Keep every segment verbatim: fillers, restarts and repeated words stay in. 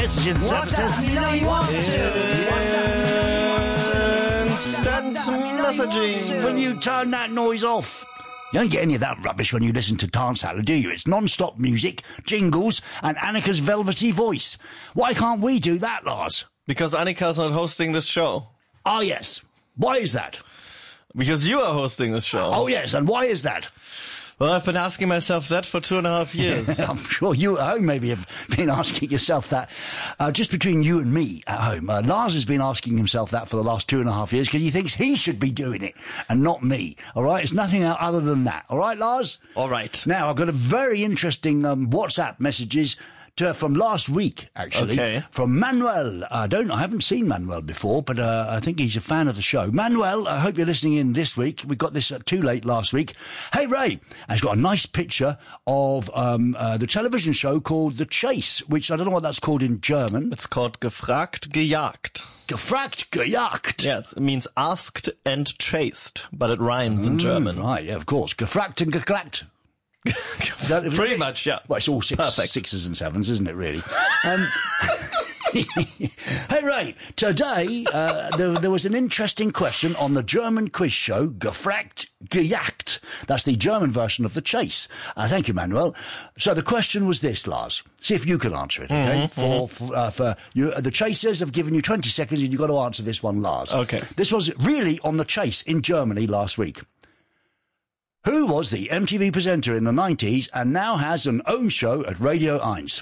messages and services. You know you want to. Instant messaging. Will you turn that noise off? You don't get any of that rubbish when you listen to Dance Alley, do you? It's non-stop music, jingles, and Annika's velvety voice. Why can't we do that, Lars? Because Annika's not hosting this show. Ah, yes. Why is that? Because you are hosting this show. Oh, yes, and why is that? Well, I've been asking myself that for two and a half years. I'm sure you at home maybe have been asking yourself that. Uh, just between you and me at home, uh, Lars has been asking himself that for the last two and a half years because he thinks he should be doing it and not me. All right? It's nothing other than that. All right, Lars? All right. Now, I've got a very interesting um, WhatsApp messages to, from last week, actually. Okay. From Manuel. I don't, I haven't seen Manuel before, but uh, I think he's a fan of the show. Manuel, I hope you're listening in this week. We got this uh, too late last week. Hey, Ray. And he's got a nice picture of um, uh, the television show called The Chase, which I don't know what that's called in German. It's called Gefragt, Gejagt. Gefragt, gejagt. Yes, it means asked and chased, but it rhymes in German. Right, yeah, of course. Gefragt and geklackt. Pretty much, yeah. Well, it's all six, Perfect. sixes and sevens, isn't it, really? Um, hey, Ray, today uh, there, there was an interesting question on the German quiz show, Gefragt, Gejagt. That's the German version of The Chase. Uh, thank you, Manuel. So the question was this, Lars. See if you can answer it, okay? Mm-hmm, for for, uh, for you, uh, the Chasers have given you twenty seconds and you've got to answer this one, Lars. Okay. This was really on The Chase in Germany last week. Who was the M T V presenter in the nineties and now has an own show at Radio eins?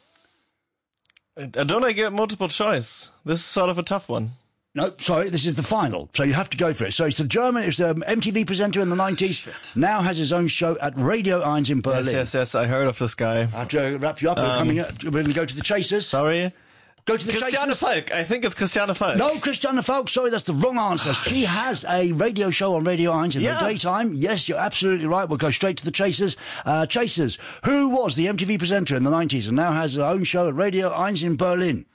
Uh, Don't I get multiple choice? This is sort of a tough one. No, sorry, this is the final, so you have to go for it. So it's a German, it's an M T V presenter in the nineties, now has his own show at Radio eins in Berlin. Yes, yes, yes, I heard of this guy. I have to wrap you up. We're Um, coming up. We're going to go to the Chasers. Sorry? Go to the Christiane Chasers. Falk. I think it's Christiane Falk. No, Christiane Falk. Sorry, that's the wrong answer. She has a radio show on Radio eins in Yeah. the daytime. Yes, you're absolutely right. We'll go straight to the Chasers. Uh, Chasers, who was the M T V presenter in the nineties and now has her own show at Radio eins in Berlin?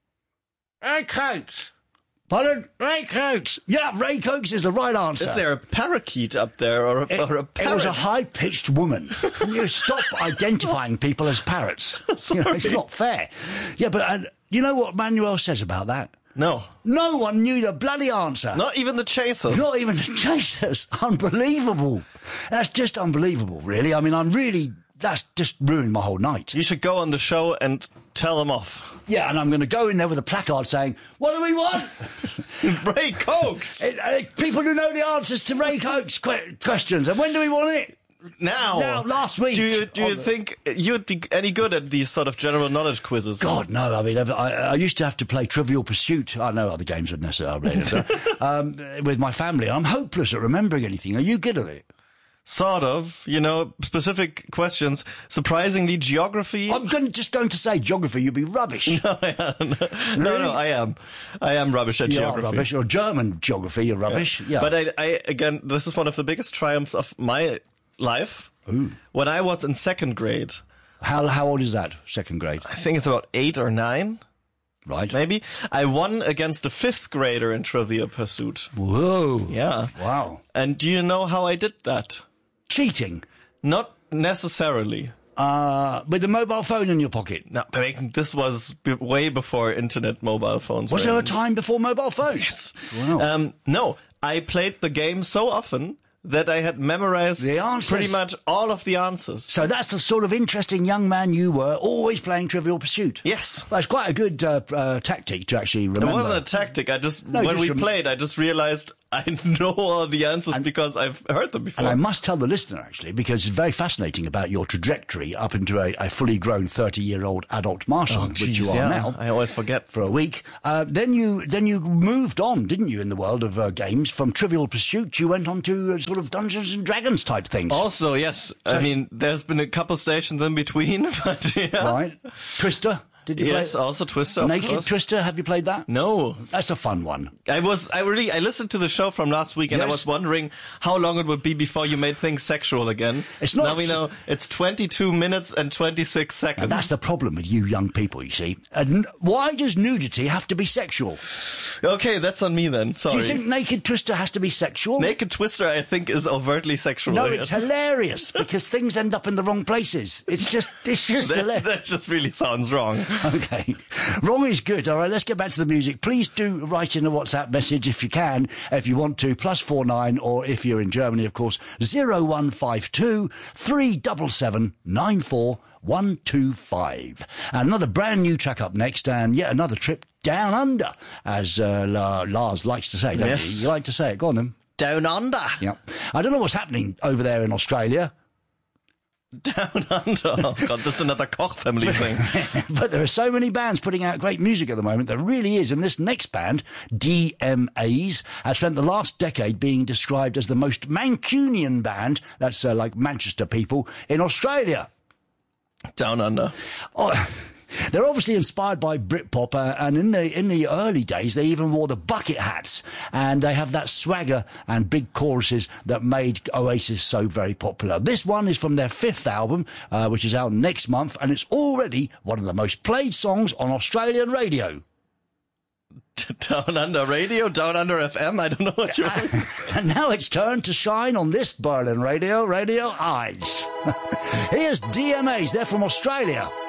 Ray Coates. Pardon? Ray Coates. Yeah, Ray Coates is the right answer. Is there a parakeet up there or a, It, or a it parrot? was a high-pitched woman. Can you stop identifying people as parrots? You know, it's not fair. Yeah, but uh, you know what Manuel says about that? No. No one knew the bloody answer. Not even the Chasers. Not even the Chasers. Unbelievable. That's just unbelievable, really. I mean, I'm really... That's just ruined my whole night. You should go on the show and tell them off. Yeah, and I'm going to go in there with a placard saying, what do we want? Ray Coates! It, uh, people who know the answers to Ray Coates que- questions. And when do we want it? Now, Now, last week. do you do you On the- think you'd be any good at these sort of general knowledge quizzes? God, no. I mean, I, I used to have to play Trivial Pursuit. I know other games would necessarily um, with my family. I'm hopeless at remembering anything. Are you good at it? Sort of, you know, specific questions. Surprisingly, geography. I'm going, just going to say geography. You'd be rubbish. no, I am. no, no, I am. I am rubbish at You are geography. rubbish. Or German geography, you're rubbish. Yeah. But I, I, again, this is one of the biggest triumphs of my life. Ooh. When I was in second grade, How how old is that? Second grade, I think it's about eight or nine, right? maybe. I won against a fifth grader in Trivial Pursuit. Whoa! Yeah. Wow. And do you know how I did that? Cheating. Not necessarily. Uh, with a mobile phone in your pocket. No, but this was b- way before internet mobile phones. Was were there a in. time before mobile phones? Yes. Wow. Um, no, I played the game so often that I had memorized The answers. pretty much all of the answers. So that's the sort of interesting young man you were, always playing Trivial Pursuit. Yes. Well, it's quite a good uh, uh, tactic to actually remember. It wasn't a tactic. I just, No, when just we rem- played, I just realized I know all the answers because I've heard them before. And I must tell the listener, actually, because it's very fascinating about your trajectory up into a, a fully grown thirty-year-old adult marshal, Oh, which geez, you are yeah. now. I always forget. For a week. Uh, then you then you moved on, didn't you, in the world of uh, games? From Trivial Pursuit, you went on to uh, sort of Dungeons and Dragons type things. Also, yes. I mean, there's been a couple stations in between, but yeah. Right. Twister, did you Yes, play? also Twister, of Naked course. Twister, have you played that? No. That's a fun one. I was, I really, I listened to the show from last week and I Yes. was wondering how long it would be before you made things sexual again. It's not Now we s- know it's twenty-two minutes and twenty-six seconds. And that's the problem with you young people, you see. And why does nudity have to be sexual? Okay, that's on me then. Sorry. Do you think Naked Twister has to be sexual? Naked Twister, I think, is overtly sexual. No, yes. it's hilarious because things end up in the wrong places. It's just, it's just That's, hilarious. that just really sounds wrong. Okay. Wrong is good. All right, let's get back to the music. Please do write in a WhatsApp message if you can, if you want to, plus four nine, or if you're in Germany, of course, zero one five two, three seven seven, nine four one two five. And another brand new track up next, and yet another trip down under, as uh, La- Lars likes to say, don't Yes. you? You like to say it. Go on then. Down under. Yeah. I don't know what's happening over there in Australia. Down under. Oh, God, this is another Koch family thing. But there are so many bands putting out great music at the moment. There really is. And this next band, D M As, has spent the last decade being described as the most Mancunian band, that's uh, like Manchester people, in Australia. Down under. Oh, they're obviously inspired by Britpop, uh, and in the in the early days they even wore the bucket hats, and they have that swagger and big choruses that made Oasis so very popular. This one is from their fifth album, uh, which is out next month, and it's already one of the most played songs on Australian radio. Down under radio, down under F M. I don't know what you're. And now it's turned to shine on this Berlin radio, Radio Eyes. Here's D M As. They're from Australia.